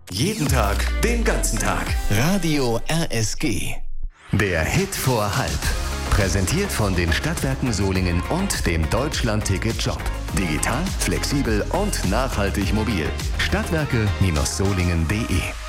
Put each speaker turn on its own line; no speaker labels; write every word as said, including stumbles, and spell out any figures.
Jeden Tag, den ganzen Tag.
Radio R S G. Der Hit vor halb. Präsentiert von den Stadtwerken Solingen und dem Deutschland-Ticket-Shop. Digital, flexibel und nachhaltig mobil. Stadtwerke Solingen punkt de